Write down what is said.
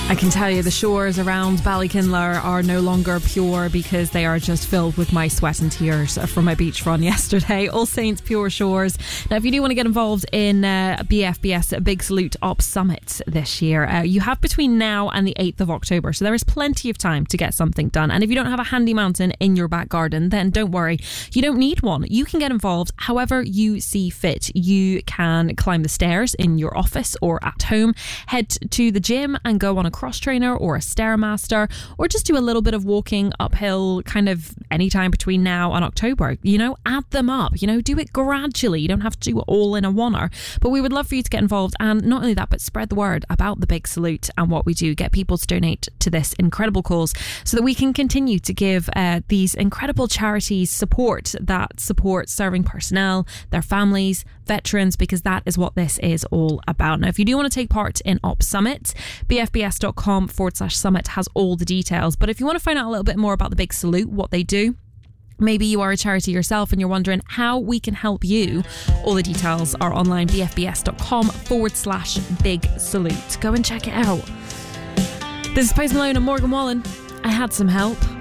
I can tell you the shores around Ballykinler are no longer pure because they are just filled with my sweat and tears from my beach run yesterday. All Saints Pure Shores. Now, if you do want to get involved in BFBS Big Salute Op Summit this year, you have between now and the 8th of October. So there is plenty of time to get something done. And if you don't have a handy mountain in your back garden, then don't worry. You don't need one. You can get involved however you see fit. You can climb the stairs in your office or at home, head to the gym and go on a cross trainer or a stairmaster, or just do a little bit of walking uphill kind of anytime between now and October. Add them up, do it gradually. You don't have to do it all in a oneer, but we would love for you to get involved, and not only that, but spread the word about the Big Salute and what we do. Get people to donate to this incredible cause so that we can continue to give these incredible charities support that support serving personnel, their families, veterans, because that is what this is all about. Now, if you do want to take part in Op Summit, bfbs.com/summit has all the details. But if you want to find out a little bit more about the Big Salute, what they do, maybe you are a charity yourself and you're wondering how we can help you, all the details are online, bfbs.com/big salute. Go and check it out. This is Post Malone and Morgan Wallen. I had some help.